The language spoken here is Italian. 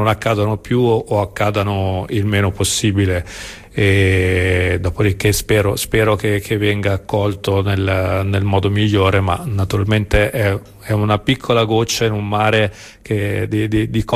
non accadano più o accadano il meno possibile. E dopodiché spero che venga accolto nel modo migliore, ma naturalmente è una piccola goccia in un mare di